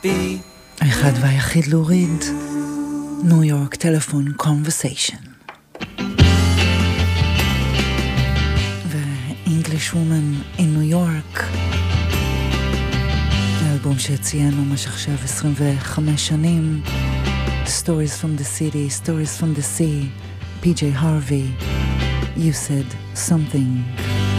be. אחד והיחיד להוריד, ניו יורק טלפון קונברסיישן. ו-English Woman in New York, האלבום שציינו ממש עכשיו 25 שנים, Stories from the City, Stories from the Sea, PJ Harvey, You Said Something.